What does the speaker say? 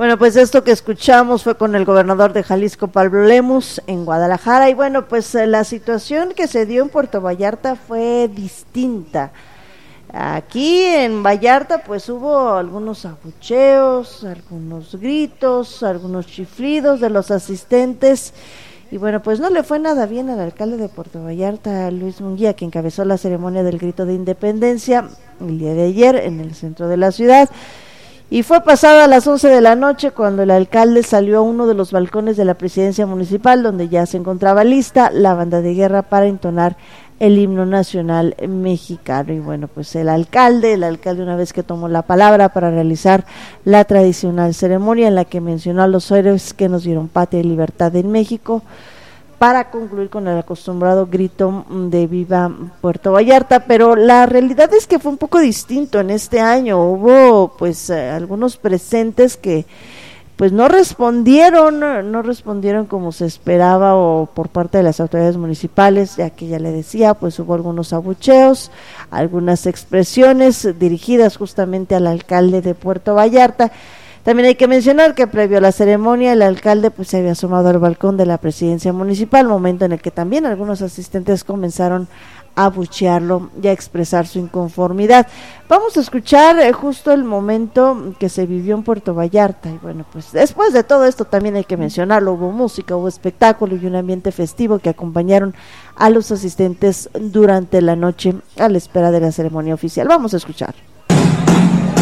Bueno, pues esto que escuchamos fue con el gobernador de Jalisco, Pablo Lemus, en Guadalajara. Y bueno, pues la situación que se dio en Puerto Vallarta fue distinta. Aquí en Vallarta pues hubo algunos abucheos, algunos gritos, algunos chiflidos de los asistentes. Y bueno, pues no le fue nada bien al alcalde de Puerto Vallarta, Luis Munguía, que encabezó la ceremonia del grito de independencia el día de ayer en el centro de la ciudad. Y fue pasada a las 11 de la noche cuando el alcalde salió a uno de los balcones de la presidencia municipal, donde ya se encontraba lista la banda de guerra para entonar el himno nacional mexicano. Y bueno, pues el alcalde una vez que tomó la palabra para realizar la tradicional ceremonia en la que mencionó a los héroes que nos dieron patria y libertad en México, para concluir con el acostumbrado grito de Viva Puerto Vallarta. Pero la realidad es que fue un poco distinto en este año. Hubo pues algunos presentes que pues no respondieron como se esperaba o por parte de las autoridades municipales, ya que ya le decía, pues hubo algunos abucheos, algunas expresiones dirigidas justamente al alcalde de Puerto Vallarta. También hay que mencionar que previo a la ceremonia el alcalde pues se había asomado al balcón de la presidencia municipal, momento en el que también algunos asistentes comenzaron a abuchearlo y a expresar su inconformidad. Vamos a escuchar justo el momento que se vivió en Puerto Vallarta. Y bueno, pues después de todo esto también hay que mencionarlo, hubo música, hubo espectáculo y un ambiente festivo que acompañaron a los asistentes durante la noche a la espera de la ceremonia oficial. Vamos a escuchar.